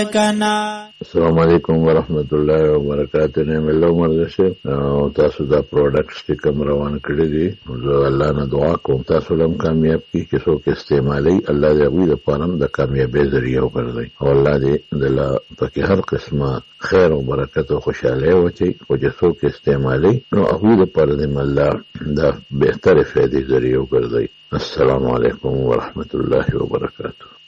السلام علیکم ورحمت الله وبرکاتہ. نعم الله عمر شه او تاسو دا پروډکټس چې کوم روان کړی دي زه الله نه دعا کوم تاسو لم کامیاب کی چې څوک استعمالي الله دې غوي د پاره د کامیابی ذریعہ وګرځي او الله دې د پکې هر قسمه خیر او برکت او خوشاله وچی او چې څوک استعمالي نو هغه د پاره دې الله د بهتره فائدې ذریعہ وګرځي. السلام علیکم ورحمت الله وبرکاتہ.